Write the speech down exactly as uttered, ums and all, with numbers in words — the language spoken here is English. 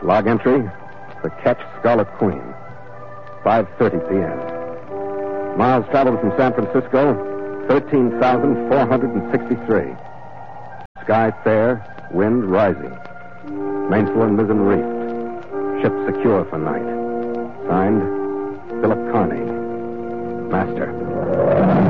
Log entry, the Ketch Scarlet Queen, five thirty p.m. Miles traveled from San Francisco, thirteen thousand four hundred sixty-three. Sky fair, wind rising. Mainsail and mizzen reefed. Ship secure for night. Signed, Philip Carney, Master.